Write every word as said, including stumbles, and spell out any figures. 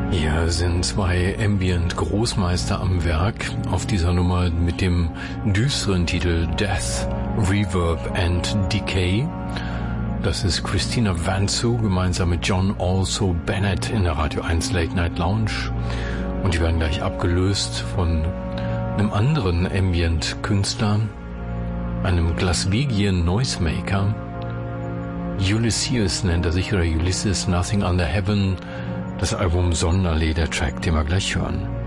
Hier sind zwei Ambient-Großmeister am Werk auf dieser Nummer mit dem düsteren Titel Death, Reverb and Decay. Das ist Christina Vanzu gemeinsam mit John Also Bennett in der Radio eins Late Night Lounge. Und die werden gleich abgelöst von einem anderen Ambient-Künstler, einem Glaswegian Noisemaker. Ulysses nennt er sich, oder Ulysses, Nothing Under Heaven. Das Album Sonderallee, der Track, den wir gleich hören.